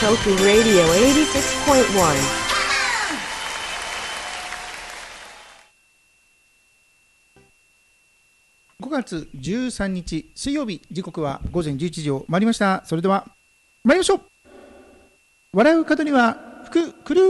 Tofu Radio 86.1. 5月13日水曜日、時刻は午前11時を回りました。それでは参りましょう。笑う門には福来る。